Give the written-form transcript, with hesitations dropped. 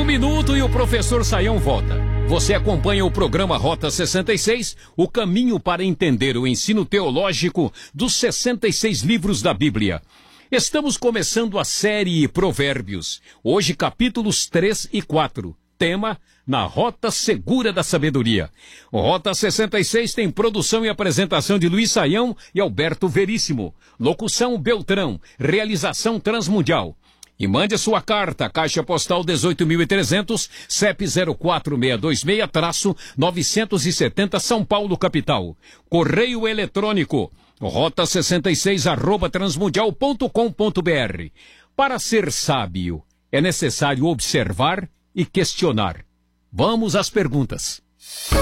Um minuto e o professor Sayão volta. Você acompanha o programa Rota 66, o caminho para entender o ensino teológico dos 66 livros da Bíblia. Estamos começando a série Provérbios. Hoje capítulos 3 e 4. Tema, na Rota Segura da Sabedoria. O Rota 66 tem produção e apresentação de Luiz Sayão e Alberto Veríssimo. Locução Beltrão. Realização Transmundial. E mande a sua carta, Caixa Postal 18.300, CEP 04626-970 São Paulo, capital. Correio eletrônico, rota66@transmundial.com.br. Para ser sábio, é necessário observar e questionar. Vamos às perguntas.